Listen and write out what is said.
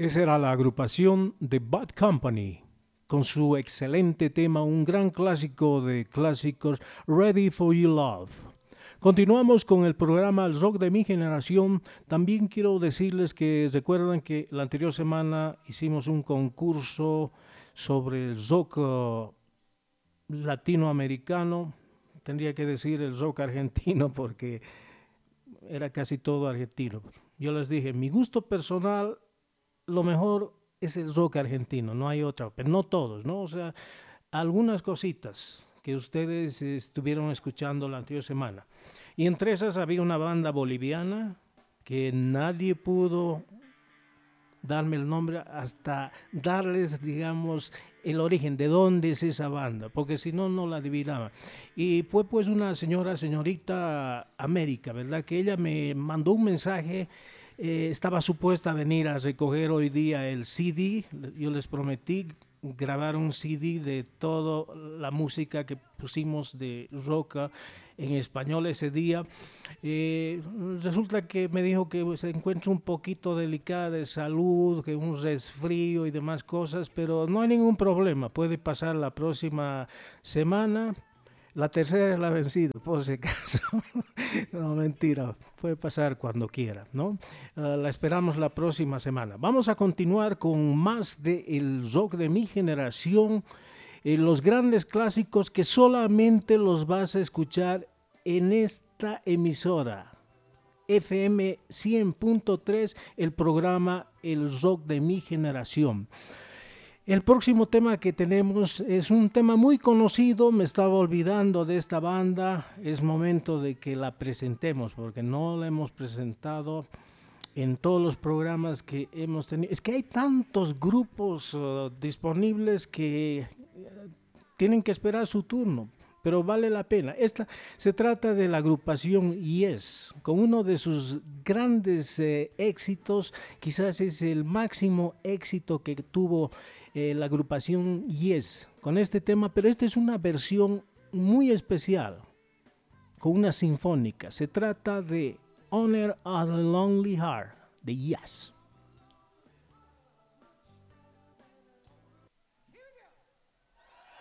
Esa era la agrupación The Bad Company, con su excelente tema, un gran clásico de clásicos, Ready for Your Love. Continuamos con el programa El Rock de mi generación. También quiero decirles que recuerdan que la anterior semana hicimos un concurso sobre el rock latinoamericano. Tendría que decir el rock argentino porque era casi todo argentino. Yo les dije, mi gusto personal, lo mejor es el rock argentino, no hay otra, pero no todos, ¿no? O sea, algunas cositas que ustedes estuvieron escuchando la anterior semana. Y entre esas había una banda boliviana que nadie pudo darme el nombre hasta darles, digamos, el origen, de dónde es esa banda, porque si no, no la adivinaba. Y fue pues una señorita América, ¿verdad? Que ella me mandó un mensaje, estaba supuesta a venir a recoger hoy día el CD, yo les prometí grabar un CD de toda la música que pusimos de rock en español ese día. Resulta que me dijo que se encuentra un poquito delicada de salud, que un resfrío y demás cosas, pero no hay ningún problema, puede pasar la próxima semana. La tercera es la vencida, por si acaso. No, mentira, puede pasar cuando quiera, ¿no? La esperamos la próxima semana. Vamos a continuar con más de el rock de mi generación, los grandes clásicos que solamente los vas a escuchar en esta emisora. FM 100.3, el programa El Rock de mi generación. El próximo tema que tenemos es un tema muy conocido, me estaba olvidando de esta banda, es momento de que la presentemos porque no la hemos presentado en todos los programas que hemos tenido. Es que hay tantos grupos disponibles que tienen que esperar su turno, pero vale la pena. Esta se trata de la agrupación Yes, con uno de sus grandes éxitos, quizás es el máximo éxito que tuvo la agrupación Yes con este tema, pero esta es una versión muy especial, con una sinfónica. Se trata de Honor of a Lonely Heart, de Yes.